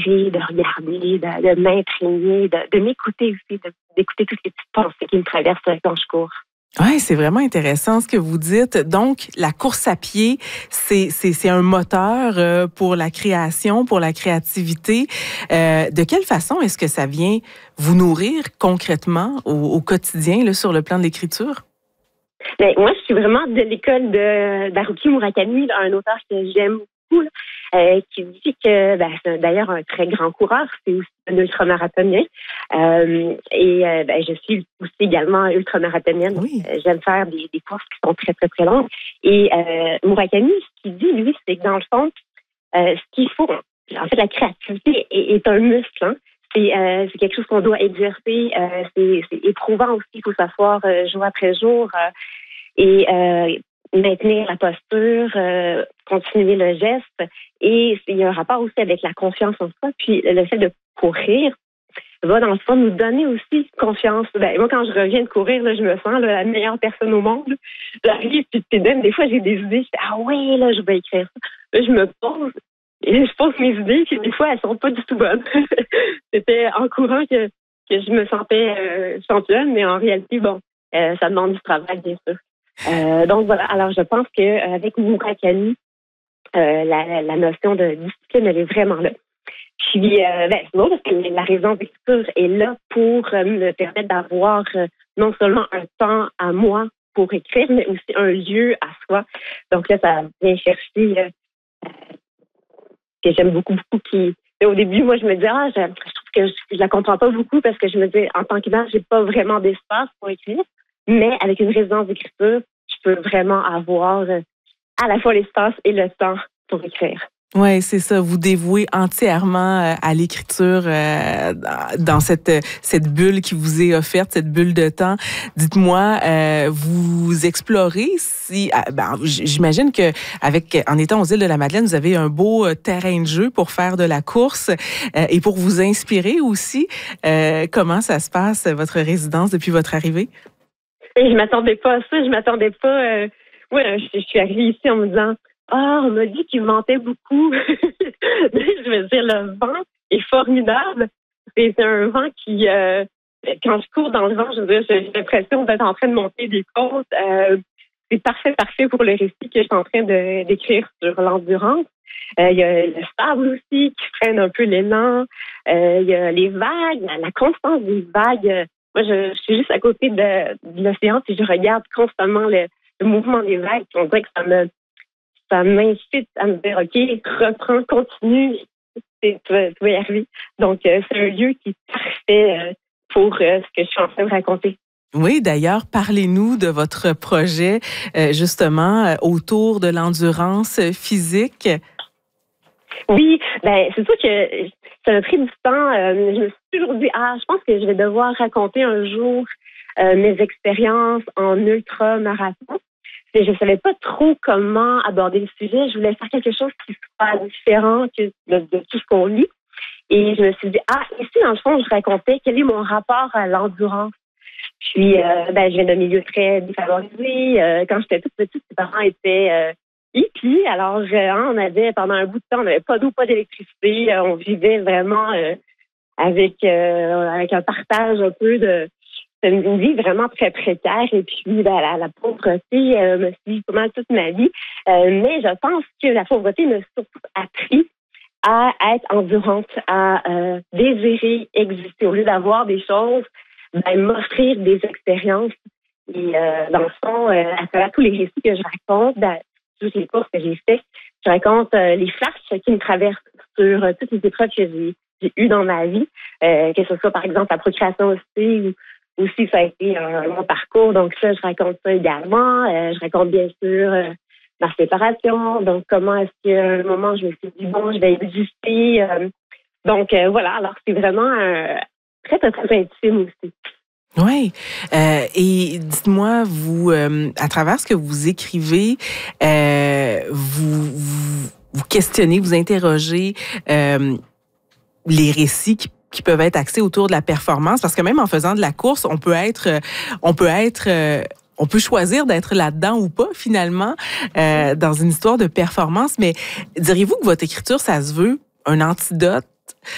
respirer, de regarder, de m'imprégner, de m'écouter aussi, d'écouter toutes les petites pensées qui me traversent quand je cours. Oui, c'est vraiment intéressant ce que vous dites. Donc, la course à pied, c'est un moteur pour la création, pour la créativité. De quelle façon est-ce que ça vient vous nourrir concrètement au quotidien là, sur le plan de l'écriture? Ben, moi, je suis vraiment de l'école d'Haruki Murakami, là, un auteur que j'aime beaucoup, là, qui dit que, c'est d'ailleurs un très grand coureur, c'est aussi un ultramarathonien. Je suis aussi également ultramarathonienne. Oui. J'aime faire des courses qui sont très, très, très longues. Et Murakami, ce qu'il dit, lui, c'est que dans le fond, ce qu'il faut, en fait, la créativité est un muscle, hein. C'est quelque chose qu'on doit exercer. C'est éprouvant aussi. Il faut s'asseoir jour après jour et maintenir la posture, continuer le geste. Et il y a un rapport aussi avec la confiance en soi. Puis le fait de courir va, dans le fond, nous donner aussi confiance. Moi, quand je reviens de courir, là, je me sens la meilleure personne au monde. J'arrive, puis des fois, j'ai des idées. Je fais, ah oui, là, je vais écrire ça. Là, je me pose. Et je pose mes idées, puis des fois, elles sont pas du tout bonnes. C'était en courant que je me sentais championne, mais en réalité, ça demande du travail, bien sûr. Donc voilà, alors je pense qu'avec Murakami, la notion de discipline, elle est vraiment là. Puis, c'est bon parce que la raison d'écriture est là pour me permettre d'avoir non seulement un temps à moi pour écrire, mais aussi un lieu à soi. Donc là, ça vient chercher... que j'aime beaucoup, beaucoup. Au début, moi, je me disais, je trouve que je la comprends pas beaucoup parce que je me dis, en tant qu'image, j'ai pas vraiment d'espace pour écrire. Mais avec une résidence d'écriture, je peux vraiment avoir à la fois l'espace et le temps pour écrire. Oui, c'est ça. Vous dévouez entièrement à l'écriture dans cette bulle qui vous est offerte, cette bulle de temps. Dites-moi, vous explorez j'imagine que en étant aux îles de la Madeleine, vous avez un beau terrain de jeu pour faire de la course et pour vous inspirer aussi. Comment ça se passe, votre résidence depuis votre arrivée? Et je m'attendais pas à ça. Je m'attendais pas. Je suis arrivée ici en me disant, on m'a dit qu'il mentait beaucoup. Je veux dire, le vent est formidable. C'est un vent qui, quand je cours dans le vent, j'ai l'impression d'être en train de monter des côtes. C'est parfait pour le récit que je suis en train d'écrire sur l'endurance. Il y a le sable aussi qui freine un peu l'élan. Il y a les vagues, la constance des vagues. Moi, je suis juste à côté de l'océan et je regarde constamment le mouvement des vagues. On dirait que ça m'incite à me dire, OK, reprends, continue, tu vas y arriver. Donc, c'est un lieu qui est parfait pour ce que je suis en train de raconter. Oui, d'ailleurs, parlez-nous de votre projet, justement, autour de l'endurance physique. Oui, c'est sûr que ça m'a pris du temps. Je me suis toujours dit, je pense que je vais devoir raconter un jour mes expériences en ultra-marathon. Mais je ne savais pas trop comment aborder le sujet. Je voulais faire quelque chose qui soit différent de tout ce qu'on lit. Et je me suis dit, ici, dans le fond, je racontais quel est mon rapport à l'endurance. Puis, je viens d'un milieu très défavorisé. Quand j'étais toute petite, mes parents étaient hippies. Alors, on avait, pendant un bout de temps, on n'avait pas d'eau, pas d'électricité. On vivait vraiment avec un partage un peu de... C'est une vie vraiment très précaire et puis la pauvreté me suit pas mal toute ma vie. Mais je pense que la pauvreté m'a surtout appris à être endurante, à désirer exister. Au lieu d'avoir des choses, m'offrir des expériences. Et dans le fond, à travers tous les récits que je raconte, dans toutes les courses que j'ai faites, je raconte les flashs qui me traversent sur toutes les épreuves que j'ai eues dans ma vie, que ce soit par exemple la procréation aussi, aussi, ça a été un long parcours. Donc, ça, je raconte ça également. Je raconte, bien sûr, ma séparation. Donc, comment est-ce qu'à un moment, je me suis dit, je vais exister. Voilà. Alors, c'est vraiment très, très, très intime aussi. Oui. Et dites-moi, vous, à travers ce que vous écrivez, vous questionnez, vous interrogez les récits qui peuvent être axés autour de la performance, parce que même en faisant de la course, on peut choisir d'être là-dedans ou pas, finalement, dans une histoire de performance. Mais diriez-vous que votre écriture, ça se veut un antidote